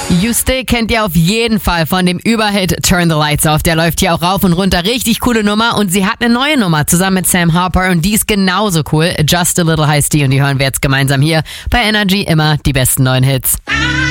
You Still kennt ihr auf jeden Fall von dem Überhit Turn the Lights Off. Der läuft hier auch rauf und runter. Richtig coole Nummer. Und sie hat eine neue Nummer zusammen mit Sam Harper und die ist genauso cool. Just a Little heißt die und die hören wir jetzt gemeinsam hier bei Energy. Immer die besten neuen Hits.